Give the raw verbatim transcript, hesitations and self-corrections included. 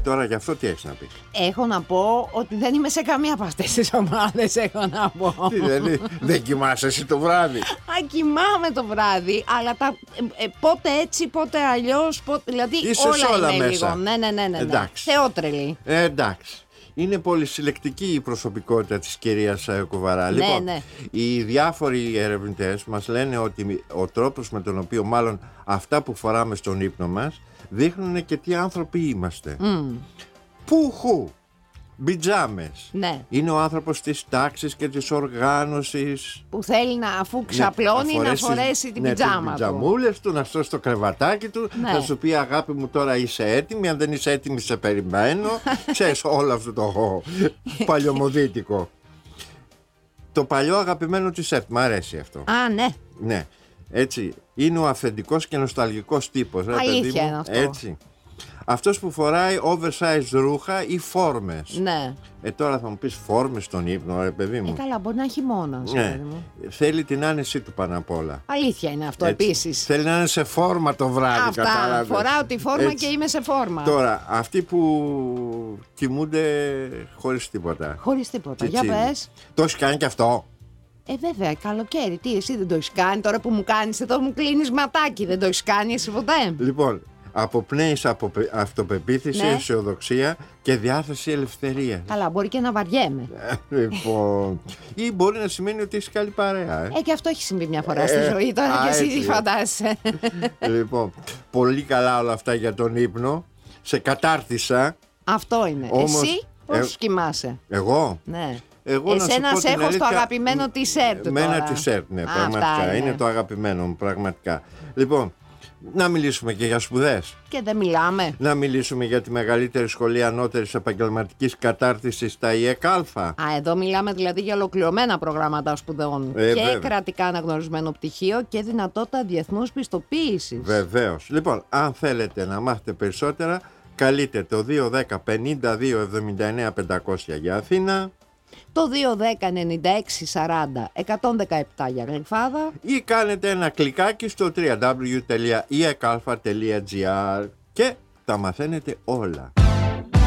τώρα γι' αυτό τι έχεις να πεις? Έχω να πω ότι δεν είμαι σε καμία από αυτές τις ομάδες, έχω να πω. Τι, δηλαδή, δεν κοιμάσαι εσύ το βράδυ? Α, κοιμάμαι το βράδυ, αλλά τα, ε, ε, πότε έτσι, πότε αλλιώς, πότε, δηλαδή Είσαι όλα, όλα είναι μέσα. λίγο. Ναι, ναι, ναι, ναι, ναι. Εντάξει. Θεότρελη. Ε, εντάξει. Είναι πολυσυλλεκτική η προσωπικότητα της κυρίας Κουβαρά. Ναι, Λοιπόν, ναι. οι διάφοροι ερευνητές μας λένε ότι ο τρόπος με τον οποίο μάλλον αυτά που φοράμε στον ύπνο μας δείχνουν και τι άνθρωποι είμαστε. Mm. Πουχου, μπιτζάμες. Ναι. Είναι ο άνθρωπος της τάξης και της οργάνωσης. Που θέλει να, αφού ξαπλώνει, Ναι, να φορέσει την ναι, πιτζάμα τις του. πιτζαμούλες του, να στρώσει το κρεβατάκι του, Ναι. να σου πει αγάπη μου τώρα είσαι έτοιμη, αν δεν είσαι έτοιμη σε περιμένω. Ξέρεις όλο αυτό το παλιωμοδίτικο. Το παλιό αγαπημένο της ΕΡΤ, μ' αρέσει αυτό. Α, ναι. Ναι, έτσι, είναι ο αυθεντικός και νοσταλγικός τύπος. Ρε, Αλήθεια παιδί μου, είναι αυτό. έτσι. Αυτός που φοράει oversized ρούχα ή φόρμες. Ναι. Ε, τώρα θα μου πεις φόρμες στον ύπνο, ρε παιδί μου. Ε, καλά, μπορεί να έχει μόνος. Ναι. Θέλει την άνεσή του πάνω απ' όλα. Αλήθεια είναι αυτό Έτσι. επίσης. Θέλει να είναι σε φόρμα το βράδυ. Αυτά. Κατάλαβες. Φοράω τη φόρμα Έτσι. και είμαι σε φόρμα. Τώρα, αυτοί που κοιμούνται χωρίς τίποτα. Χωρίς τίποτα. Για Τσιτσίδι. πες. Το έχει κάνει και αυτό. Ε, βέβαια, καλοκαίρι. Τι, εσύ δεν το έχει κάνει. Τώρα που μου κάνεις εδώ, μου κλείνεις ματάκι. Δεν το έχει κάνει εσύ ποτέ. Λοιπόν, αποπνέεις από αυτοπεποίθηση, Ναι. αισιοδοξία και διάθεση ελευθερίας. Καλά, μπορεί και να βαριέμαι. Λοιπόν, ή μπορεί να σημαίνει ότι είσαι καλή παρέα. Ε. Ε, και αυτό έχει συμβεί μια φορά στη Ε, ζωή. Τώρα α, και εσύ έτσι. τι φαντάζεσαι. Λοιπόν, πολύ καλά όλα αυτά για τον ύπνο. Σε κατάρτισα. Αυτό είναι. Όμως, Εσύ πώς ε, κοιμάσαι? Εγώ. Ναι. Εγώ να σου Εσένα πω σε την έχω στο αλήθεια, αγαπημένο t-shirt Με τώρα. ένα t-shirt, ναι, Α, πραγματικά. αυτά Είναι. είναι. το αγαπημένο μου, πραγματικά. Λοιπόν, να μιλήσουμε και για σπουδές. Και δεν μιλάμε. Να μιλήσουμε για τη μεγαλύτερη σχολή ανώτερης επαγγελματικής κατάρτισης, τα ΙΕΚΑΛΦΑ. Α, εδώ μιλάμε δηλαδή για ολοκληρωμένα προγράμματα σπουδών. Ε, και βέβαια. κρατικά αναγνωρισμένο πτυχίο και δυνατότητα διεθνούς πιστοποίησης. Βεβαίως. Λοιπόν, αν θέλετε να μάθετε περισσότερα, καλείτε το δύο ένα μηδέν πενήντα δύο εβδομήντα εννέα πεντακόσια για Αθήνα Το δύο ένα μηδέν ενενήντα έξι σαράντα εκατόν δεκαεπτά για Γλυφάδα. ή κάνετε ένα κλικάκι στο double-u double-u double-u τελεία iekalfa τελεία gr και τα μαθαίνετε όλα.